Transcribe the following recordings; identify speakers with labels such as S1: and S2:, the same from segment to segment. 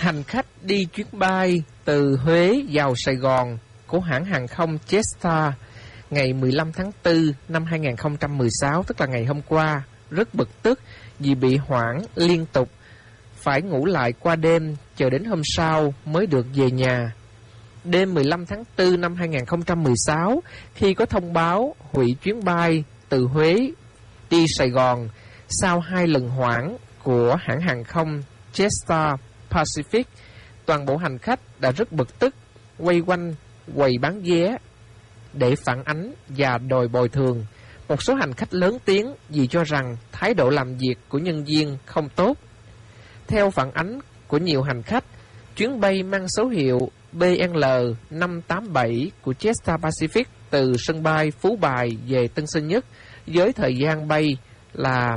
S1: Hành khách đi chuyến bay từ Huế vào Sài Gòn của hãng hàng không Jetstar ngày 15 tháng 4 năm 2016, tức là ngày hôm qua, rất bực tức vì bị hoãn liên tục, phải ngủ lại qua đêm chờ đến hôm sau mới được về nhà. Đêm 15 tháng 4 năm 2016, khi có thông báo hủy chuyến bay từ Huế đi Sài Gòn sau 2 lần hoãn của hãng hàng không Jetstar Pacific, toàn bộ hành khách đã rất bực tức, quay quanh quầy bán vé để phản ánh và đòi bồi thường. Một số hành khách lớn tiếng vì cho rằng thái độ làm việc của nhân viên không tốt. Theo phản ánh của nhiều hành khách, chuyến bay mang số hiệu BL587 của Jetstar Pacific từ sân bay Phú Bài về Tân Sơn Nhất với thời gian bay là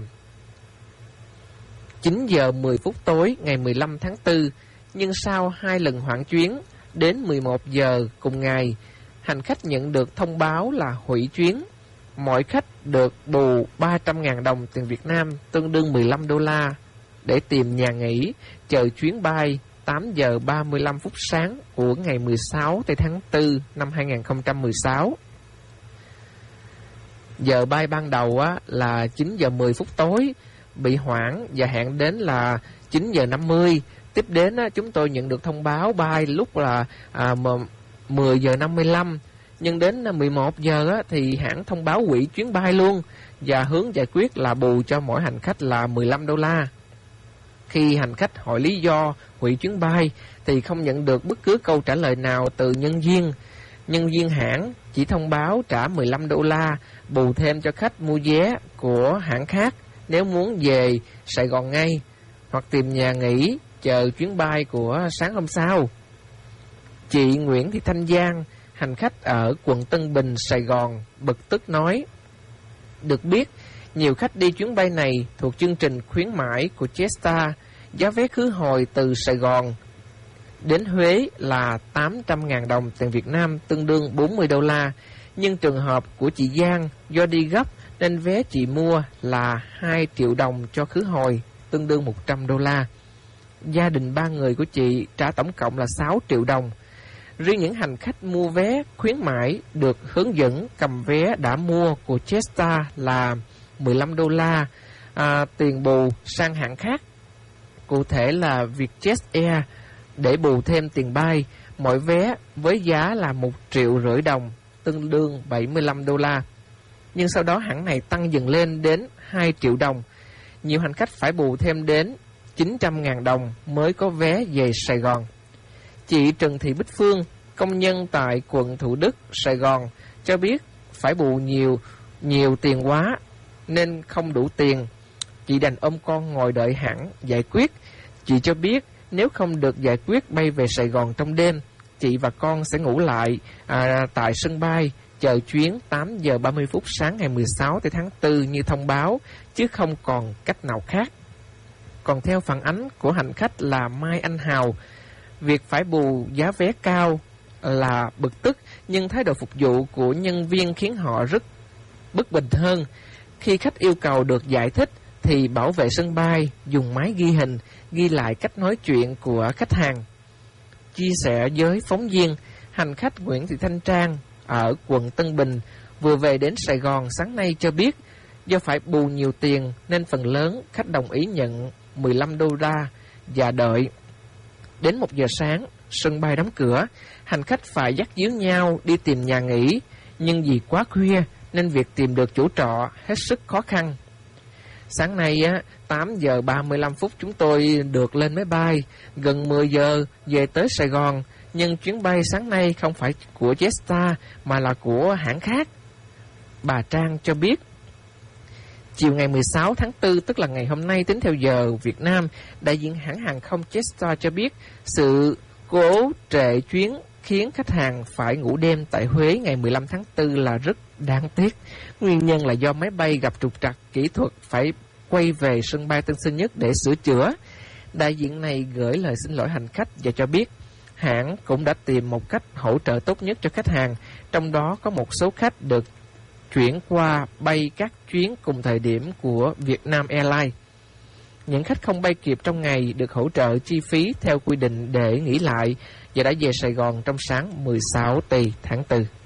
S1: 9 giờ 10 phút tối ngày 15 tháng 4, nhưng sau 2 lần hoãn chuyến, đến 11 giờ cùng ngày, hành khách nhận được thông báo là hủy chuyến. Mỗi khách được bù 300.000 đồng tiền Việt Nam, tương đương 15 đô la, để tìm nhà nghỉ, chờ chuyến bay 8 giờ 35 phút sáng của ngày 16 tháng 4 năm 2016. Giờ bay ban đầu là 9 giờ 10 phút tối, bị hoãn và hẹn đến là 9 giờ 50. Tiếp đến chúng tôi nhận được thông báo bay lúc là 10 giờ 55. Nhưng đến 11 giờ thì hãng thông báo hủy chuyến bay luôn và hướng giải quyết là bù cho mỗi hành khách là 15 đô la. Khi hành khách hỏi lý do hủy chuyến bay thì không nhận được bất cứ câu trả lời nào từ nhân viên. Nhân viên hãng chỉ thông báo trả 15 đô la bù thêm cho khách mua vé của hãng khác nếu muốn về Sài Gòn ngay, hoặc tìm nhà nghỉ chờ chuyến bay của sáng hôm sau. Chị Nguyễn Thị Thanh Giang, hành khách ở quận Tân Bình, Sài Gòn, bực tức nói: được biết, nhiều khách đi chuyến bay này thuộc chương trình khuyến mãi của Jetstar. Giá vé khứ hồi từ Sài Gòn đến Huế là 800.000 đồng tiền Việt Nam, tương đương 40 đô la. Nhưng trường hợp của chị Giang do đi gấp nên vé chị mua là 2 triệu đồng cho khứ hồi, tương đương 100 đô la. Gia đình 3 người của chị trả tổng cộng là 6 triệu đồng. Riêng những hành khách mua vé khuyến mãi được hướng dẫn cầm vé đã mua của Jetstar là 15 đô la tiền bù sang hãng khác, cụ thể là Vietjet Air, để bù thêm tiền bay. Mỗi vé với giá là 1,5 triệu đồng, tương đương 75 đô la. Nhưng sau đó hãng này tăng dần lên đến 2 triệu đồng. Nhiều hành khách phải bù thêm đến 900.000 đồng mới có vé về Sài Gòn. Chị Trần Thị Bích Phương, công nhân tại quận Thủ Đức, Sài Gòn, cho biết phải bù nhiều tiền quá nên không đủ tiền. Chị đành ôm con ngồi đợi hãng giải quyết. Chị cho biết nếu không được giải quyết bay về Sài Gòn trong đêm, chị và con sẽ ngủ lại tại sân bay chờ chuyến 8 giờ 30 phút sáng ngày 16 tháng 4 như thông báo, chứ không còn cách nào khác. Còn theo phản ánh của hành khách là Mai Anh Hào, việc phải bù giá vé cao là bực tức, nhưng thái độ phục vụ của nhân viên khiến họ rất bất bình hơn. Khi khách yêu cầu được giải thích thì bảo vệ sân bay dùng máy ghi hình, ghi lại cách nói chuyện của khách hàng. Chia sẻ với phóng viên, hành khách Nguyễn Thị Thanh Trang ở quận Tân Bình vừa về đến Sài Gòn sáng nay cho biết do phải bù nhiều tiền nên phần lớn khách đồng ý nhận 15 đô la và đợi. Đến 1 giờ sáng, sân bay đóng cửa, hành khách phải dắt díu nhau đi tìm nhà nghỉ, nhưng vì quá khuya nên việc tìm được chủ trọ hết sức khó khăn. Sáng nay 8 giờ 35 phút chúng tôi được lên máy bay, gần 10 giờ về tới Sài Gòn, nhưng chuyến bay sáng nay không phải của Jetstar mà là của hãng khác. Bà Trang cho biết, chiều ngày 16 tháng 4, tức là ngày hôm nay tính theo giờ Việt Nam, đại diện hãng hàng không Jetstar cho biết sự cố trệ chuyến khiến khách hàng phải ngủ đêm tại Huế ngày 15 tháng 4 là rất đáng tiếc. Nguyên nhân là do máy bay gặp trục trặc kỹ thuật phải quay về sân bay Tân Sơn Nhất để sửa chữa. Đại diện này gửi lời xin lỗi hành khách và cho biết hãng cũng đã tìm một cách hỗ trợ tốt nhất cho khách hàng, trong đó có một số khách được chuyển qua bay các chuyến cùng thời điểm của Vietnam Airlines. Những khách không bay kịp trong ngày được hỗ trợ chi phí theo quy định để nghỉ lại và đã về Sài Gòn trong sáng 16 tây tháng 4.